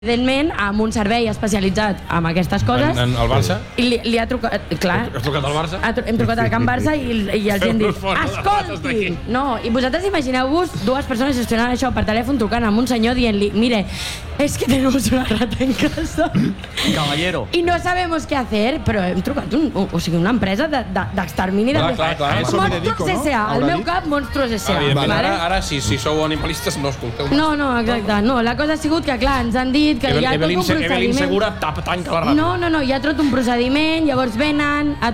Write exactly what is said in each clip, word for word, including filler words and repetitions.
evidentment, amb un servei especialitzat en aquestes coses. En, en el Barça? I li, li ha trucat, clar. Has trucat al Barça? Ha, hem trucat al Can Barça i, i els hem dit, escolti! No, i vosaltres imagineu-vos dues persones gestionant això per telèfon trucant amb un senyor dient-li, mire, es que tenemos una rata en casa. Caballero. I no sabemos qué hacer, però hem trucat un, o sigui, una empresa d'extermini de... Clar, clar, clar. Monstruos S A, al meu cap, Monstruos S A. Ara, ara si, si sou animalistes, no escolteu. No, no, exacte. No, la cosa ha sigut que, clar, ens han dit que hi ha tot un procediment... Evelyn Segura tapa, tanca la rata. No, no, no, hi ha tot un procediment, llavors venen... A...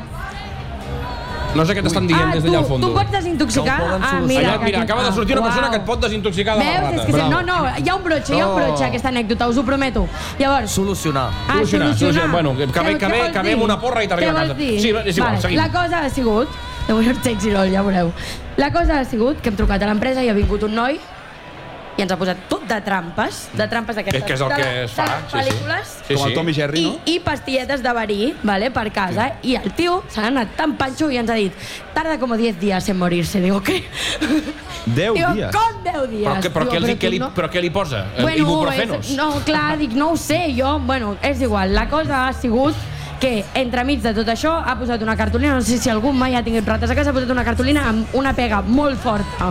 No sé què t'estan dient des d'allà al fons. Tu pots desintoxicar? Ah, mira, Allà, mira, acaba de sortir una persona que et pot desintoxicar de la Veus? rata. És que no, no, hi ha un brotxe, hi ha un brotxe, aquesta anècdota, us ho prometo. Llavors... Solucionar. Ah, Solucionar, solucionar. bueno, que ve, que ve, que ve amb una porra i t'arriba a casa. Sí, és igual, seguim. La cosa ha sigut... De Winner Takes It All, ja veureu. La cosa ha sigut que hem trucat a l'empresa i ha vingut un noi i ens ha posat tot de trampes, de trampes d'aquestes... Que és el que es fa, sí, pel·lícules. sí. Com el Tom i Jerry, no? I, i pastilletes de verí, vale, per casa. I el tio se n'ha anat tan panxo i ens ha dit tarda como diez días en morirse. Digo, ¿qué? deu Digo, dies? com deu dies? Però, que, però, Digo, què, li, però què, tu li, no- però què li posa? Bueno, Ibuprofenos? és, no, clar, dic, no ho sé, jo... Bueno, és igual, la cosa ha sigut que entremig de tot això ha posat una cartolina, no sé si algú mai ha tingut rates a casa, ha posat una cartolina amb una pega molt forta.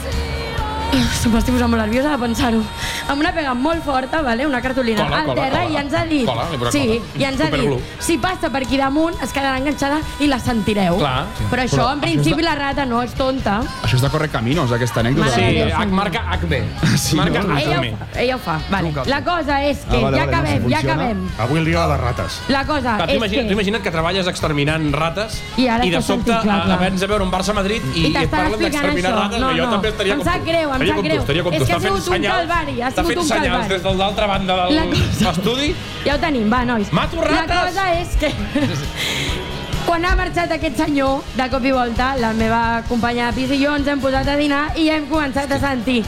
M'estic posant molt nerviosa de pensar-ho. Amb una pega molt forta, vale? Una cartolina Cola, al cola, terra, cola. i ens ha dit... Cola, li posarà sí, cola. i ens ha Superglue. dit, si passa per aquí damunt, es quedarà enganxada i la sentireu. Clar. Però això, Però en principi, això és de- la rata no és tonta. Això és de correr caminos, aquesta anècdota. Mare de Sí, Déu, H, senyor. marca H B. Sí, Marca no? H Ella B. ho fa, ella ho fa. Vale. La cosa és que Ah, vale, ja vale, no, acabem, si ja funciona. acabem. Avui el dia de les rates. La cosa Clar, tu és imagina't, tu que... imagina't que treballes exterminant rates I ara i de estàs sobte sentit, clar, clar. vens a veure un Barça-Madrid i, I et t'estan parlen explicant d'exterminar això. rates, No, que jo no. també estaria Em com sap tu. greu, em Estaria sap com tu, greu. estaria com tu. És que Està ha fent sigut un senyals- calvari, ha està sigut fent un senyals calvari. des de l'altra banda La de cosa- l'estudi. Ja ho tenim, va, nois. Mato rates! La cosa és que... Quan ha marxat aquest senyor, de cop i volta, la meva companya de pis i jo ens hem posat a dinar i hem començat a sentir...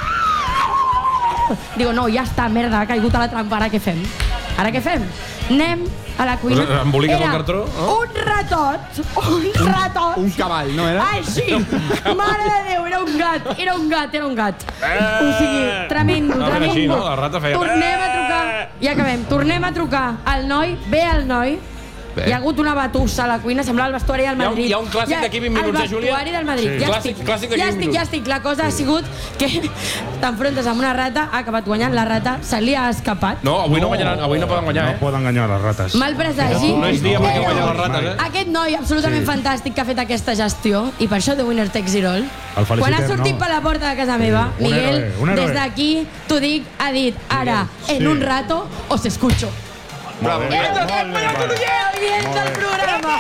Ah! Digo, no, ja està, merda, ha caigut a la trampa, ara què fem? Ara què fem? Anem a la cuina. Pues emboliques el Era cartró, no? un ratot, un ratot... Un cavall, no era? Així! Mare de Déu, era un gat, era un gat, era un gat. O sigui, tremendo, No, però tremendo. així, no? La rata feia- Tornem a trucar, i acabem, tornem a trucar al noi, ve el noi, hi ha hagut una batussa a la cuina, semblava el vestuari del Hi ha un- Madrid. hi ha un clàssic d'aquí vint minuts, eh, Júlia? El vestuari del Madrid, Sí. ja Clàssic- estic, clàssic d'aquí ja vint estic, minuts. ja estic. La cosa ha sigut que t'enfrontes amb una rata, ha acabat guanyant la rata, se li ha escapat. No, avui no, guanyaran, avui no poden guanyar, No eh? poden enganyar les rates. Mal presagi. No és dia perquè Però guanyen les rates, eh? Aquest noi absolutament fantàstic que ha fet aquesta gestió, i per això The Winner Takes It All, El felicitem, quan ha sortit no? per la porta de casa meva, un Miguel, héroe, un héroe. des d'aquí t'ho dic, ha dit, ara, en sí. un rato, os escucho. Molt bé. Era el que el guion del programa.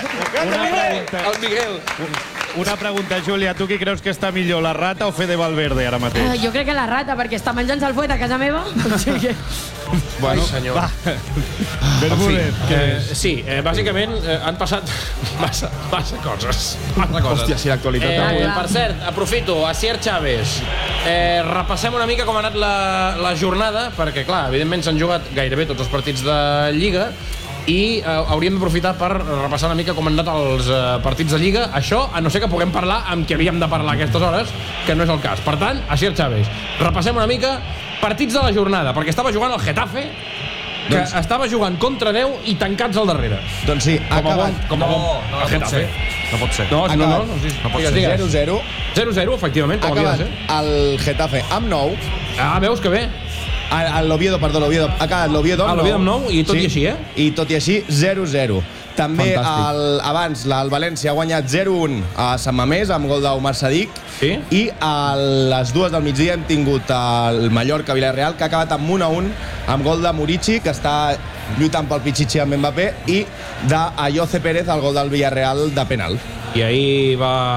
Una pregunta, El Miguel. una pregunta, Júlia. Tu qui creus que està millor, la rata o Fede Valverde ara Eh, mateix? Jo crec que la rata, perquè està menjant-se el fuet a casa meva. O sigui, Bueno, Ai, senyor. Va, En fi, Bermúdez, què eh, és? sí, eh, bàsicament eh, han passat massa, massa coses. Massa coses. Hòstia, si l'actualitat Eh, d'avui... per cert, aprofito, Asier Chávez. Eh, repassem una mica com ha anat la, la jornada, perquè, clar, evidentment s'han jugat gairebé tots els partits de Lliga i eh, hauríem d'aprofitar per repassar una mica com han anat els eh, partits de Lliga. Això, a no ser que puguem parlar amb qui havíem de parlar a aquestes hores, que no és el cas. Per tant, Asier Chávez, repassem una mica partits de la jornada, perquè estava jugant el Getafe, que Doncs- estava jugant contra deu i tancats al darrere. Doncs sí, ha Com a bon, acabat com a bon. No, no el pot Getafe. ser. No pot ser. No, no, no, Acabat. no, sí. No pot Digues, ser. digues. zero zero. zero zero, efectivament, Ha com havia acabat de ser. el Getafe amb nou. Ah, veus que bé? A- a L'Oviedo, perdó, l'Oviedo. Ha acabat l'Oviedo Ah, amb l'Oviedo amb nou, i tot i així, eh? I tot i així, zero zero. També Fantàstic. el, abans la- el València ha guanyat zero un a Sant Mamés amb gol d'Omar Sadik. Sí. I a les dues del migdia hem tingut el Mallorca-Villarreal, que ha acabat amb un a un amb gol de Murici, que està lluitant pel Pichichi amb Mbappé, i d'Ayoce Pérez, el gol del Villarreal de penal. I ahir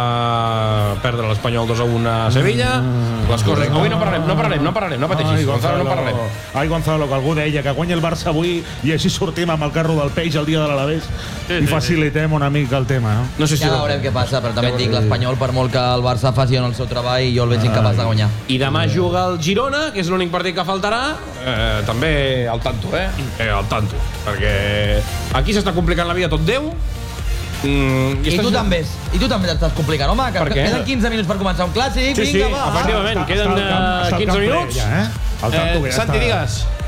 va perdre l'Espanyol dos a un a Sevilla. Les coses... Avui no parlarem, no parlarem, no parlarem, no pateixis, Gonzalo, no parlarem. Ai, Gonzalo, que algú deia que guanya el Barça avui i així sortim amb el carro del peix el dia de l'Alavés i facilitem una mica el tema, no? No sé si... Ja veurem què passa, però també et dic, l'Espanyol, per molt que el Barça faci en el seu treball, jo el veig incapaç de guanyar. I demà juga el Girona, que és l'únic partit que faltarà. Eh, també al tanto, eh? eh? Al tanto. Perquè aquí s'està complicant la vida tot Déu. Mm, I tu també, i tu també t'estàs complicant, home, que Per què? queden quinze minuts per començar un clàssic, Sí, sí, vinga, va. efectivament, Està- queden està al camp- eh, està al quinze camp ple, minuts. ja, eh? Al tanto, Eh, que ja Santi, està. digues.